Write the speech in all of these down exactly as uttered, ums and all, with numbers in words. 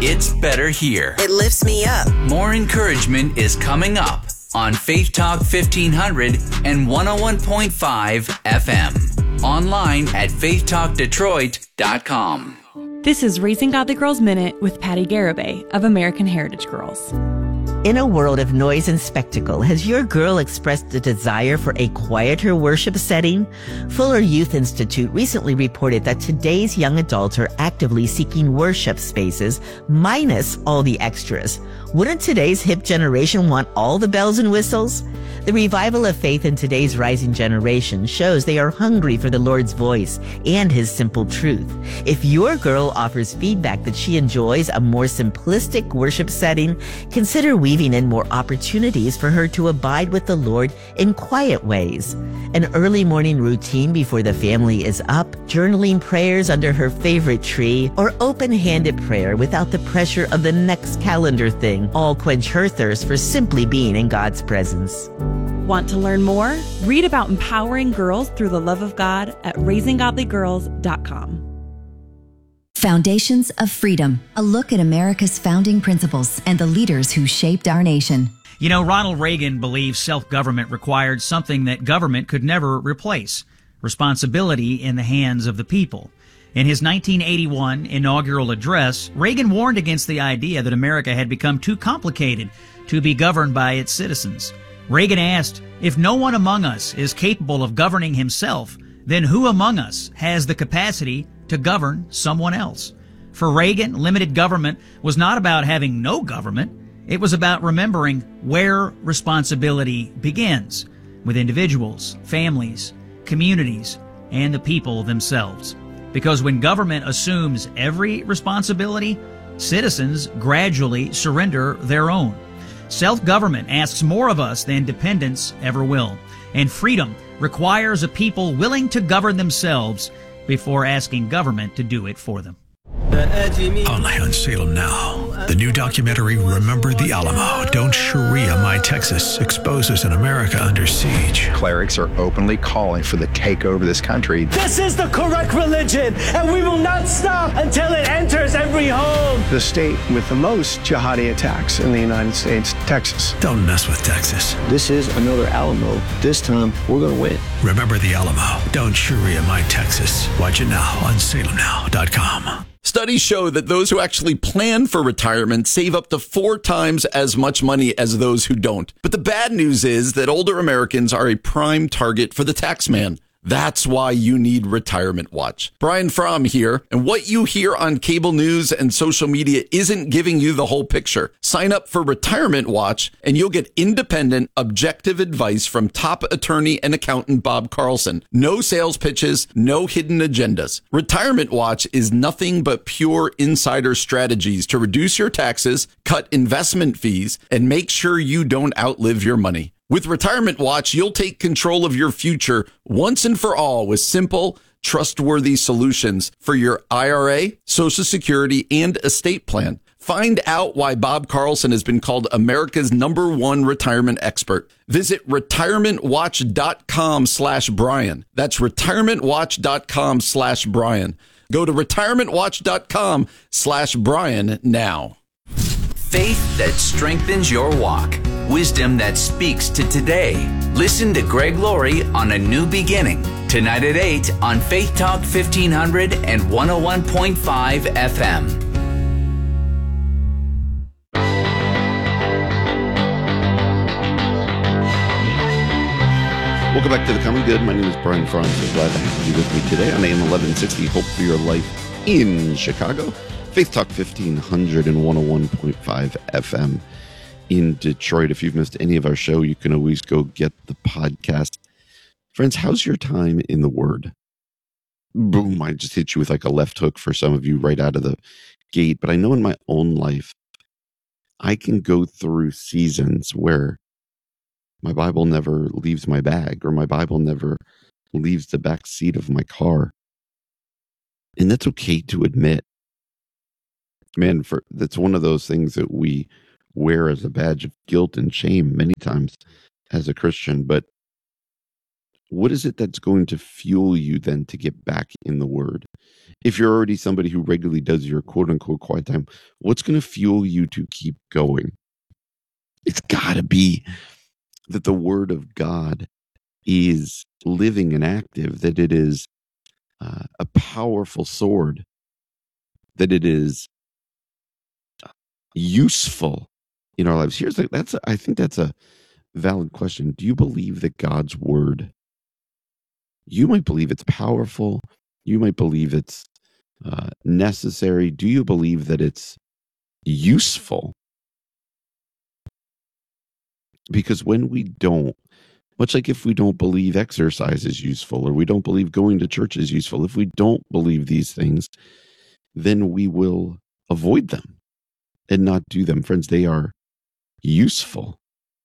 It's better here. It lifts me up. More encouragement is coming up on Faith Talk fifteen hundred and one oh one point five F M. Online at faith talk detroit dot com. This is Raising Godly Girls Minute with Patty Garibay of American Heritage Girls. In a world of noise and spectacle, has your girl expressed a desire for a quieter worship setting? Fuller Youth Institute recently reported that today's young adults are actively seeking worship spaces minus all the extras. Wouldn't today's hip generation want all the bells and whistles? The revival of faith in today's rising generation shows they are hungry for the Lord's voice and His simple truth. If your girl offers feedback that she enjoys a more simplistic worship setting, consider weaving in more opportunities for her to abide with the Lord in quiet ways. An early morning routine before the family is up, journaling prayers under her favorite tree, or open-handed prayer without the pressure of the next calendar thing all quench her thirst for simply being in God's presence. Want to learn more? Read about empowering girls through the love of God at raising godly girls dot com. Foundations of Freedom, a look at America's founding principles and the leaders who shaped our nation. You know, Ronald Reagan believed self-government required something that government could never replace: responsibility in the hands of the people. In his nineteen eighty-one inaugural address, Reagan warned against the idea that America had become too complicated to be governed by its citizens. Reagan asked, if no one among us is capable of governing himself, then who among us has the capacity to govern someone else? For Reagan, limited government was not about having no government. It was about remembering where responsibility begins, with individuals, families, communities, and the people themselves. Because when government assumes every responsibility, citizens gradually surrender their own. Self-government asks more of us than dependence ever will. And freedom requires a people willing to govern themselves before asking government to do it for them. Only on Salem Now. The new documentary, Remember the Alamo, Don't Sharia My Texas, exposes an America under siege. Clerics are openly calling for the takeover of this country. This is the correct religion, and we will not stop until it enters every home. The state with the most jihadi attacks in the United States, Texas. Don't mess with Texas. This is another Alamo. This time, we're going to win. Remember the Alamo, Don't Sharia My Texas. Watch it now on salem now dot com. Studies show that those who actually plan for retirement save up to four times as much money as those who don't. But the bad news is that older Americans are a prime target for the tax man. That's why you need Retirement Watch. Brian Fromm here, and what you hear on cable news and social media isn't giving you the whole picture. Sign up for Retirement Watch, and you'll get independent, objective advice from top attorney and accountant Bob Carlson. No sales pitches, no hidden agendas. Retirement Watch is nothing but pure insider strategies to reduce your taxes, cut investment fees, and make sure you don't outlive your money. With Retirement Watch, you'll take control of your future once and for all with simple, trustworthy solutions for your I R A, Social Security, and estate plan. Find out why Bob Carlson has been called America's number one retirement expert. Visit retirement watch dot com slash Brian. That's retirement watch dot com slash Brian. Go to retirement watch dot com slash Brian now. Faith that strengthens your walk. Wisdom that speaks to today. Listen to Greg Laurie on A New Beginning. Tonight at eight on Faith Talk fifteen hundred and one oh one point five F M. Welcome back to The Common Good. My name is Brian Fromm. So glad to have you with me today on A M eleven sixty. Hope for your life in Chicago. Faith Talk fifteen hundred and one oh one point five F M in Detroit. If you've missed any of our show, you can always go get the podcast. Friends, how's your time in the Word? Boom, I just hit you with like a left hook for some of you right out of the gate. But I know in my own life, I can go through seasons where my Bible never leaves my bag or my Bible never leaves the back seat of my car. And that's okay to admit. Man, for that's one of those things that we wear as a badge of guilt and shame many times as a Christian. But what is it that's going to fuel you then to get back in the Word? If you're already somebody who regularly does your quote unquote quiet time, what's going to fuel you to keep going? It's got to be that the Word of God is living and active, that it is uh, a powerful sword, that it is useful in our lives. Here's the, that's a, I think that's a valid question. Do you believe that God's Word, you might believe it's powerful, you might believe it's uh, necessary. Do you believe that it's useful? Because when we don't, much like if we don't believe exercise is useful, or we don't believe going to church is useful, if we don't believe these things, then we will avoid them and not do them. Friends, they are useful.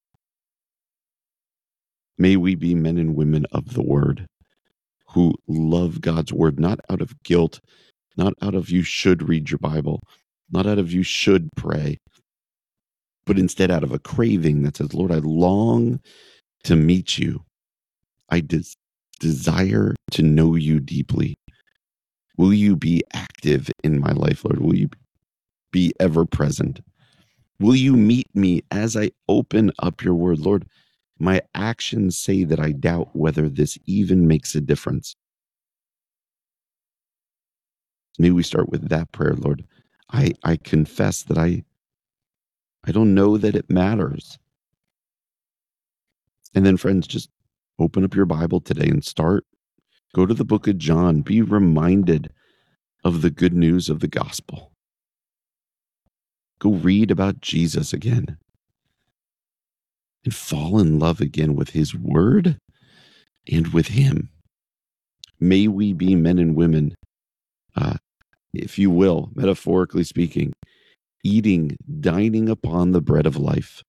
May we be men and women of the Word who love God's Word, not out of guilt, not out of you should read your Bible, not out of you should pray, but instead out of a craving that says, Lord, I long to meet you. I des- desire to know you deeply. Will you be active in my life, Lord? Will you be ever present? Will you meet me as I open up your Word? Lord, my actions say that I doubt whether this even makes a difference. May we start with that prayer, Lord. I, I confess that I, I don't know that it matters. And then, friends, just open up your Bible today and start. Go to the book of John. Be reminded of the good news of the gospel. Go read about Jesus again. And fall in love again with his Word and with him. May we be men and women, uh, if you will, metaphorically speaking, eating, dining upon the bread of life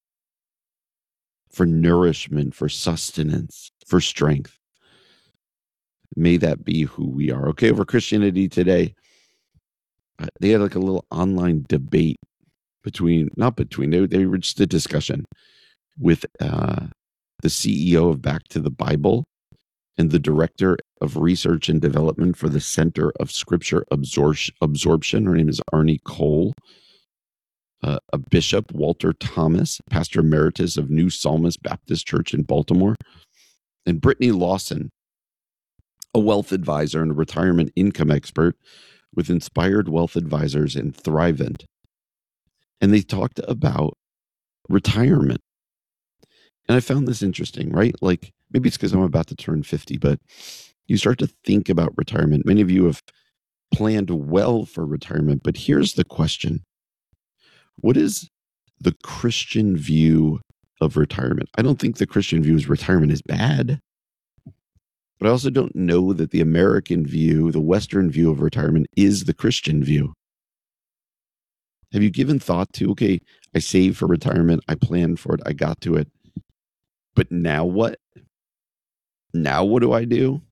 for nourishment, for sustenance, for strength. May that be who we are. Okay, over Christianity Today, uh, they had like a little online debate between, not between, they, they were just a discussion with uh, the C E O of Back to the Bible and the Director of Research and Development for the Center of Scripture Absor- Absorption. Her name is Arnie Cole. Uh, a Bishop, Walter Thomas, Pastor Emeritus of New Psalmist Baptist Church in Baltimore, and Brittany Lawson, a wealth advisor and a retirement income expert with Inspired Wealth Advisors and Thrivent. And they talked about retirement. And I found this interesting, right? Like, maybe it's because I'm about to turn fifty, but you start to think about retirement. Many of you have planned well for retirement, but here's the question. What is the Christian view of retirement? I don't think the Christian view is retirement is bad, but I also don't know that the American view, the Western view of retirement is the Christian view. Have you given thought to, okay, I saved for retirement, I planned for it, I got to it, but now what? Now what do I do?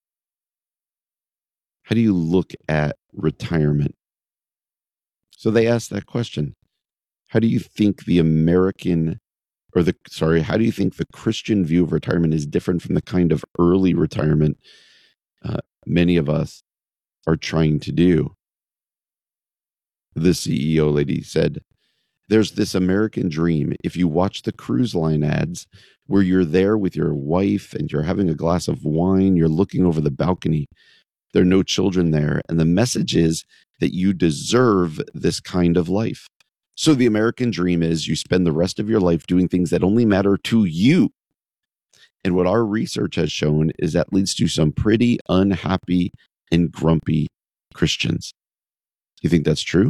How do you look at retirement? So they asked that question. How do you think the American, or the, sorry, how do you think the Christian view of retirement is different from the kind of early retirement uh, many of us are trying to do? The C E O lady said, there's this American dream. If you watch the cruise line ads where you're there with your wife and you're having a glass of wine, you're looking over the balcony, there are no children there. And the message is that you deserve this kind of life. So the American dream is you spend the rest of your life doing things that only matter to you. And what our research has shown is that leads to some pretty unhappy and grumpy Christians. You think that's true?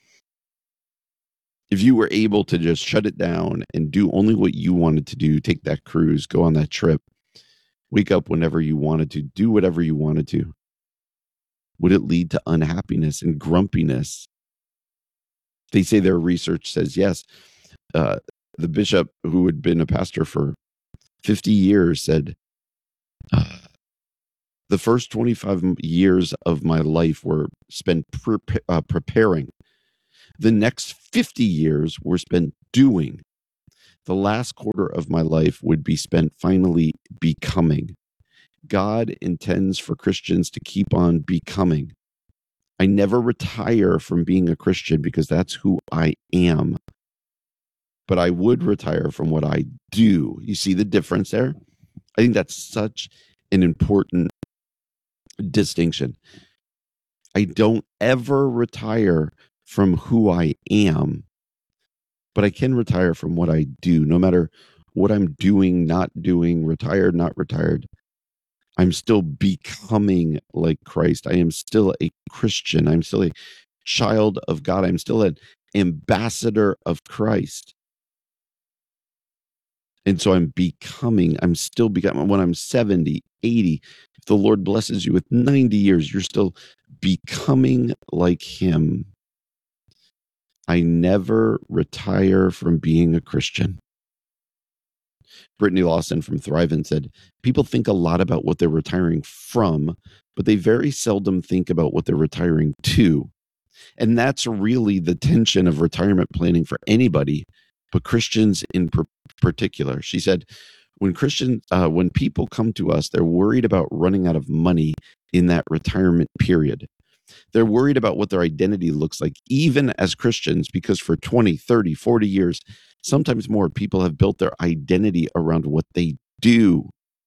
If you were able to just shut it down and do only what you wanted to do, take that cruise, go on that trip, wake up whenever you wanted to, do whatever you wanted to, would it lead to unhappiness and grumpiness? They say their research says yes. Uh, the bishop who had been a pastor for fifty years said, uh, the first twenty-five years of my life were spent pre- uh, preparing. The next fifty years were spent doing. The last quarter of my life would be spent finally becoming. God intends for Christians to keep on becoming. I never retire from being a Christian because that's who I am. But I would retire from what I do. You see the difference there? I think that's such an important distinction. I don't ever retire from who I am, but I can retire from what I do. No matter what I'm doing, not doing, retired, not retired, I'm still becoming like Christ. I am still a Christian. I'm still a child of God. I'm still an ambassador of Christ. And so I'm becoming, I'm still becoming, when I'm seventy, eighty, if the Lord blesses you with ninety years, you're still becoming like him. I never retire from being a Christian. Brittany Lawson from Thrivent said, people think a lot about what they're retiring from, but they very seldom think about what they're retiring to. And that's really the tension of retirement planning for anybody, but Christians in per- particular. She said, when Christian, uh, when people come to us, they're worried about running out of money in that retirement period. They're worried about what their identity looks like, even as Christians, because for twenty, thirty, forty years, sometimes more, people have built their identity around what they do.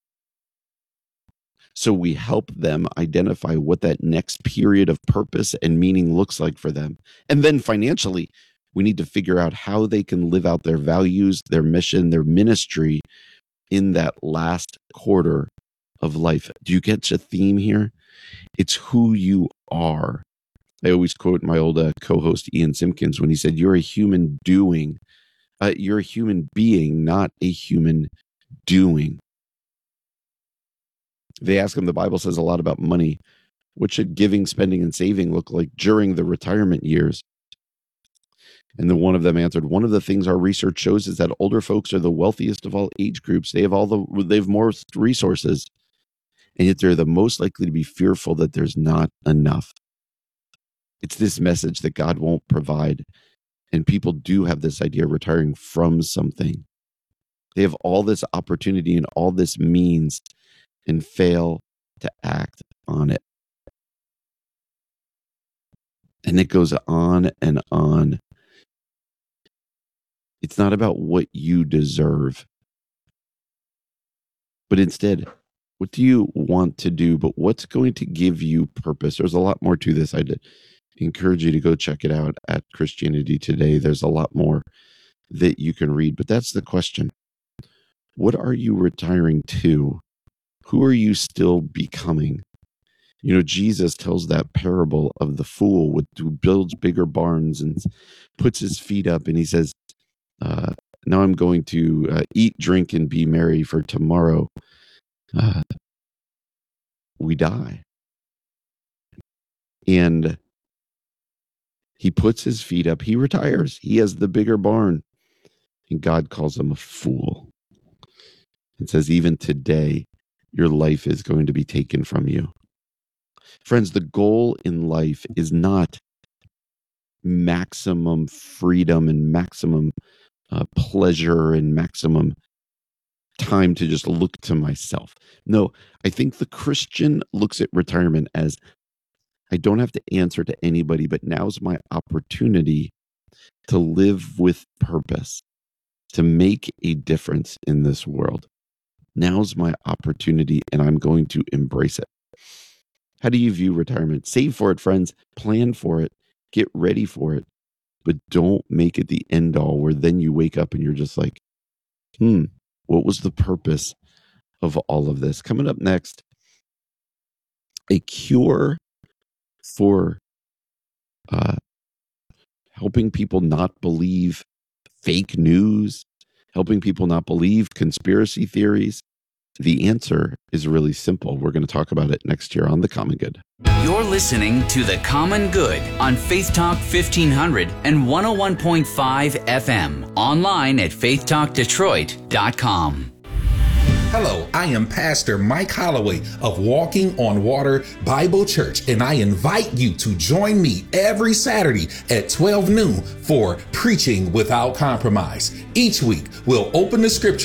So we help them identify what that next period of purpose and meaning looks like for them. And then financially, we need to figure out how they can live out their values, their mission, their ministry in that last quarter of life. Do you get a theme here? It's who you are. I always quote my old uh, co-host Ian Simpkins when he said, you're a human doing. Uh, you're a human being, not a human doing. They ask him, the Bible says a lot about money. What should giving, spending, and saving look like during the retirement years? And the one of them answered, one of the things our research shows is that older folks are the wealthiest of all age groups. They have all the, they have more resources, and yet they're the most likely to be fearful that there's not enough. It's this message that God won't provide. And people do have this idea of retiring from something. They have all this opportunity and all this means and fail to act on it. And it goes on and on. It's not about what you deserve, but instead, what do you want to do? But what's going to give you purpose? There's a lot more to this. I'd encourage you to go check it out at Christianity Today. There's a lot more that you can read, but that's the question. What are you retiring to? Who are you still becoming? You know, Jesus tells that parable of the fool with, who builds bigger barns and puts his feet up, and he says, uh, now I'm going to uh, eat, drink, and be merry, for tomorrow uh, we die. And he puts his feet up. He retires. He has the bigger barn. And God calls him a fool. It says, even today, your life is going to be taken from you. Friends, the goal in life is not maximum freedom and maximum uh, pleasure and maximum time to just look to myself. No, I think the Christian looks at retirement as, I don't have to answer to anybody, but now's my opportunity to live with purpose, to make a difference in this world. Now's my opportunity, and I'm going to embrace it. How do you view retirement? Save for it, friends. Plan for it. Get ready for it. But don't make it the end all where then you wake up and you're just like, hmm, what was the purpose of all of this? Coming up next, a cure for uh, helping people not believe fake news, helping people not believe conspiracy theories. The answer is really simple. We're going to talk about it next year on The Common Good. You're listening to The Common Good on Faith Talk fifteen hundred and one oh one point five F M. Online at faith talk detroit dot com. Hello, I am Pastor Mike Holloway of Walking on Water Bible Church, and I invite you to join me every Saturday at twelve noon for Preaching Without Compromise. Each week, we'll open the scripture